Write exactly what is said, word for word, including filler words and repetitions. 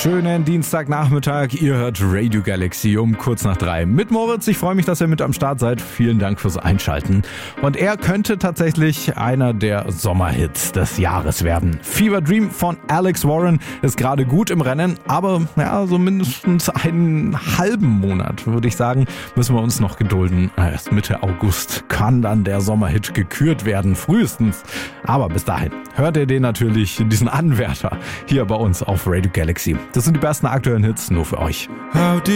Schönen Dienstagnachmittag, ihr hört Radio Galaxy um kurz nach drei. Mit Moritz, ich freue mich, dass ihr mit am Start seid. Vielen Dank fürs Einschalten. Und er könnte tatsächlich einer der Sommerhits des Jahres werden. Fever Dream von Alex Warren ist gerade gut im Rennen, aber ja, so mindestens einen halben Monat, würde ich sagen, müssen wir uns noch gedulden. Erst Mitte August kann dann der Sommerhit gekürt werden, frühestens. Aber bis dahin hört ihr den natürlich, diesen Anwärter, hier bei uns auf Radio Galaxy. Das sind die besten aktuellen Hits nur für euch.